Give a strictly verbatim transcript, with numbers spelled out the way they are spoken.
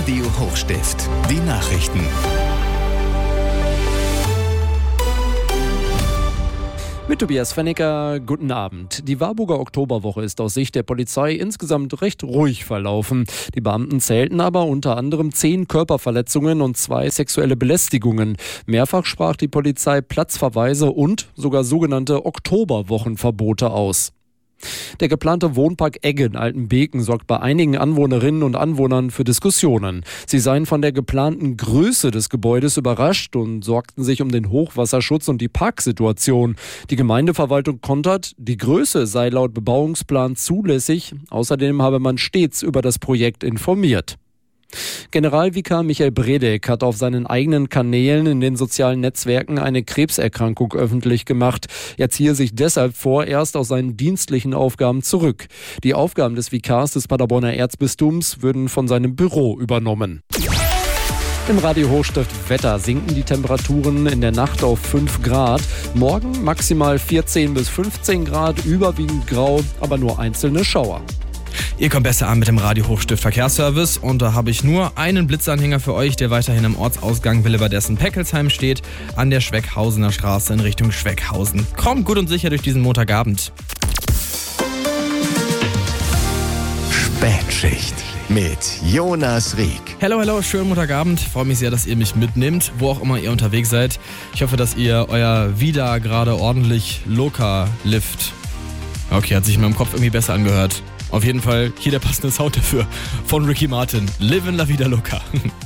Radio Hochstift. Die Nachrichten. Mit Tobias Fennecker, guten Abend. Die Warburger Oktoberwoche ist aus Sicht der Polizei insgesamt recht ruhig verlaufen. Die Beamten zählten aber unter anderem zehn Körperverletzungen und zwei sexuelle Belästigungen. Mehrfach sprach die Polizei Platzverweise und sogar sogenannte Oktoberwochenverbote aus. Der geplante Wohnpark Egge in Altenbeken sorgt bei einigen Anwohnerinnen und Anwohnern für Diskussionen. Sie seien von der geplanten Größe des Gebäudes überrascht und sorgten sich um den Hochwasserschutz und die Parksituation. Die Gemeindeverwaltung kontert, die Größe sei laut Bebauungsplan zulässig. Außerdem habe man stets über das Projekt informiert. Generalvikar Michael Bredeck hat auf seinen eigenen Kanälen in den sozialen Netzwerken eine Krebserkrankung öffentlich gemacht. Er ziehe sich deshalb vorerst aus seinen dienstlichen Aufgaben zurück. Die Aufgaben des Vikars des Paderborner Erzbistums würden von seinem Büro übernommen. Im Radio Hochstift Wetter sinken die Temperaturen in der Nacht auf fünf Grad. Morgen maximal vierzehn bis fünfzehn Grad, überwiegend grau, aber nur einzelne Schauer. Ihr kommt besser an mit dem Radio Hochstift Verkehrsservice und da habe ich nur einen Blitzanhänger für euch, der weiterhin am Ortsausgang Willebadessen-Peckelsheim steht, an der Schweckhausener Straße in Richtung Schweckhausen. Kommt gut und sicher durch diesen Montagabend. Spätschicht mit Jonas Rieck. Hello, hello, schönen Montagabend. Freue mich sehr, dass ihr mich mitnehmt, wo auch immer ihr unterwegs seid. Ich hoffe, dass ihr euer Vida gerade ordentlich locker lift. Okay, hat sich in meinem Kopf irgendwie besser angehört. Auf jeden Fall hier der passende Sound dafür von Ricky Martin. Live in la vida loca.